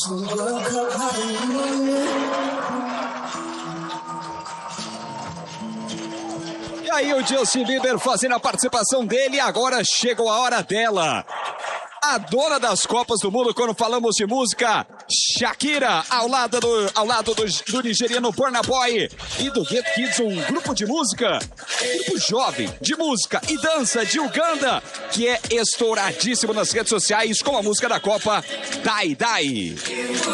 E aí o Justin Bieber fazendo a participação dele, agora chegou a hora dela. A dona das Copas do Mundo, quando falamos de música, Shakira, ao lado do nigeriano Burna Boy e do Get Kids, um grupo de música, grupo jovem de música e dança de Uganda, que é estouradíssimo nas redes sociais com a música da Copa, Die Die.